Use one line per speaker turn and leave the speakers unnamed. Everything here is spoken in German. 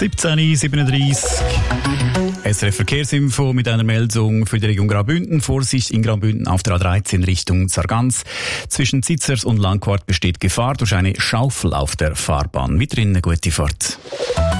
17:37. SRF Verkehrsinfo mit einer Meldung für die Region Graubünden. Vorsicht in Graubünden auf der A13 Richtung Sargans. Zwischen Zitzers und Langquart besteht Gefahr durch eine Schaufel auf der Fahrbahn. Weiterhin eine gute Fahrt.